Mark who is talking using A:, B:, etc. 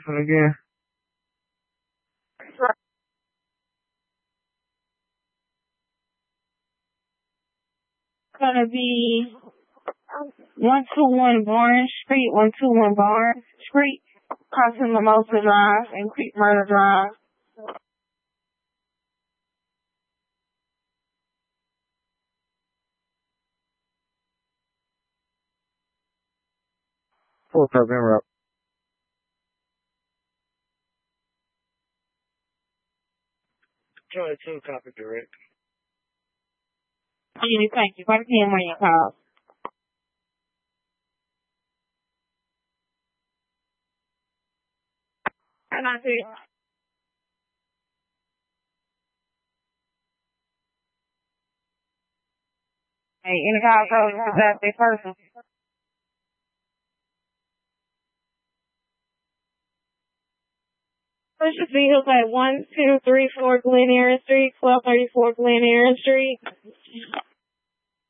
A: again.
B: Gonna be 121 Barnes Street, 121 Barnes Street, crossing Mimosa Drive and Creek Murder Drive.
A: Full truck en route.
C: Charlie 2, copy direct.
B: Thank you. What again when you call? And I see. Hey, any call goes to that big person. Push the vehicle at 1234 Glen Erin Street, 1234 Glen Erin Street.